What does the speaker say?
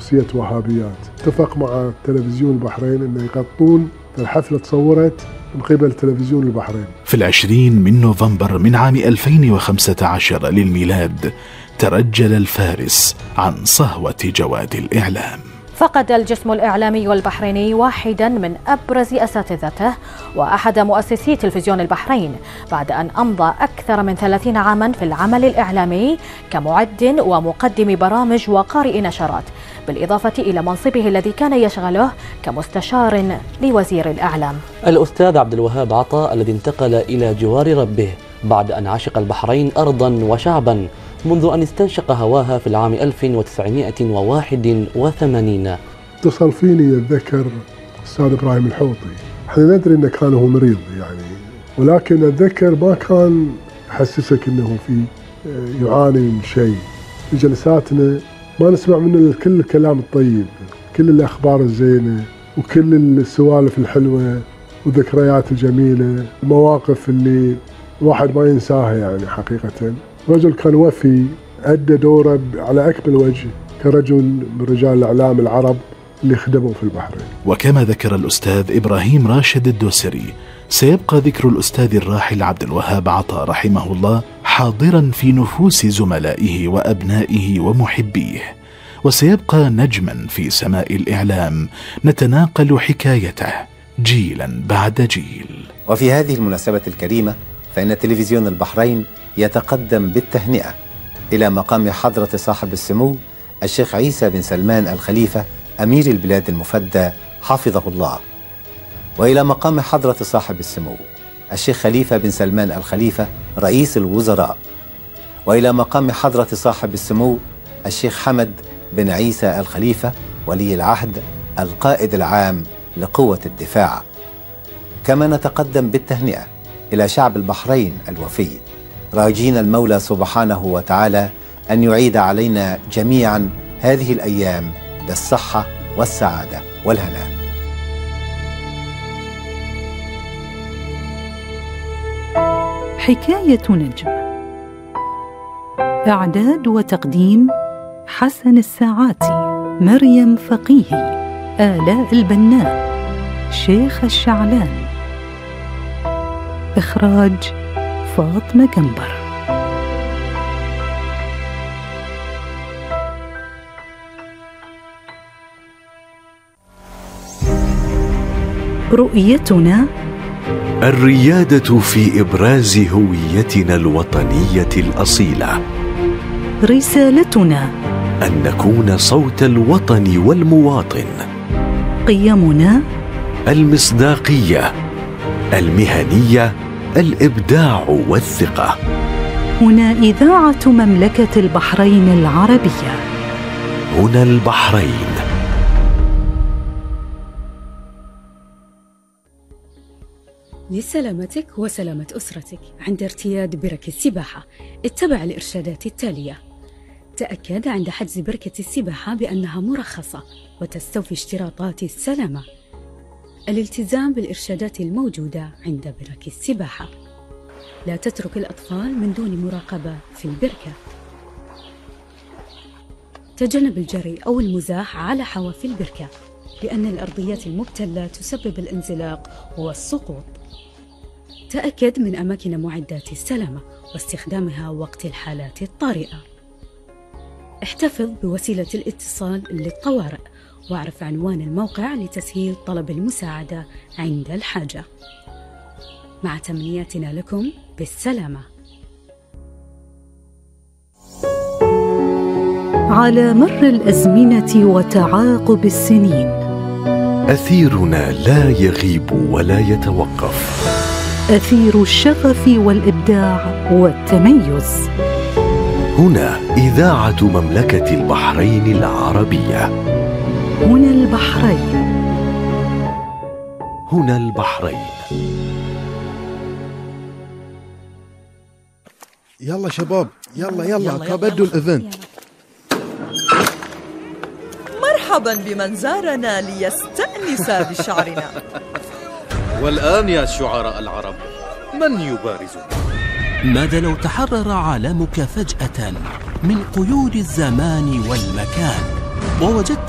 شخصية وهابيات. اتفق مع تلفزيون البحرين أن يغطون الحفلة تصورت من قبل تلفزيون البحرين. في 20 نوفمبر من عام 2015 للميلاد ترجل الفارس عن صهوة جواد الإعلام. فقد الجسم الإعلامي البحريني واحدا من أبرز أساتذته وأحد مؤسسي تلفزيون البحرين بعد أن أمضى أكثر من 30 عاما في العمل الإعلامي كمعد ومقدم برامج وقارئ نشرات، بالإضافة إلى منصبه الذي كان يشغله كمستشار لوزير الإعلام. الأستاذ عبد الوهاب عطا الذي انتقل إلى جوار ربه بعد أن عشق البحرين أرضا وشعبا منذ أن استنشق هواها في العام 1981. اتصل فيني أتذكر الأستاذ إبراهيم الحوطي. احنا ندري أنه كان هو مريض يعني، ولكن أتذكر ما كان يحسسك أنه في يعاني من شيء. في جلساتنا ما نسمع منه كل الكلام الطيب، كل الأخبار الزينة وكل السوالف الحلوة والذكريات الجميلة، المواقف اللي الواحد ما ينساها يعني. حقيقة رجل كان وفي، أدى دوره على أكمل وجه كرجل من رجال الإعلام العرب اللي خدموا في البحرين. وكما ذكر الأستاذ إبراهيم راشد الدوسري، سيبقى ذكر الأستاذ الراحل عبد الوهاب عطا رحمه الله حاضرا في نفوس زملائه وأبنائه ومحبيه، وسيبقى نجما في سماء الإعلام نتناقل حكايته جيلا بعد جيل. وفي هذه المناسبة الكريمة فإن تلفزيون البحرين يتقدم بالتهنئة إلى مقام حضرة صاحب السمو الشيخ عيسى بن سلمان الخليفة أمير البلاد المفدى حفظه الله، وإلى مقام حضرة صاحب السمو الشيخ خليفة بن سلمان الخليفة رئيس الوزراء، وإلى مقام حضرة صاحب السمو الشيخ حمد بن عيسى الخليفة ولي العهد القائد العام لقوة الدفاع. كما نتقدم بالتهنئة إلى شعب البحرين الوفي، راجين المولى سبحانه وتعالى أن يعيد علينا جميعا هذه الأيام بالصحة والسعادة والهناء. حكاية نجم، إعداد وتقديم حسن الساعاتي، مريم فقيهي، آلاء البناء، شيخ الشعلان، إخراج فاطمة جنبر. رؤيتنا الريادة في إبراز هويتنا الوطنية الأصيلة. رسالتنا أن نكون صوت الوطن والمواطن. قيمنا المصداقية، المهنية، الإبداع والثقة. هنا إذاعة مملكة البحرين العربية. هنا البحرين. لسلامتك وسلامة أسرتك عند ارتياد برك السباحة اتبع الإرشادات التالية. تأكد عند حجز بركة السباحة بأنها مرخصة وتستوفي اشتراطات السلامة. الالتزام بالإرشادات الموجودة عند برك السباحة. لا تترك الأطفال من دون مراقبة في البركة. تجنب الجري أو المزاح على حواف البركة لأن الأرضيات المبتلة تسبب الانزلاق والسقوط. تأكد من أماكن معدات السلامة واستخدامها وقت الحالات الطارئة. احتفظ بوسيلة الاتصال للطوارئ واعرف عنوان الموقع لتسهيل طلب المساعدة عند الحاجة. مع تمنياتنا لكم بالسلامة. على مر الأزمنة وتعاقب السنين، أثيرنا لا يغيب ولا يتوقف. أثير الشغف والإبداع والتميز. هنا إذاعة مملكة البحرين العربية. هنا البحرين. هنا البحرين. يلا شباب، يلا تبدوا الإيفنت. مرحبا بمن زارنا ليستأنس بشعرنا. والآن يا شعراء العرب، من يبارزنا؟ ماذا لو تحرر عالمك فجأة من قيود الزمان والمكان ووجدت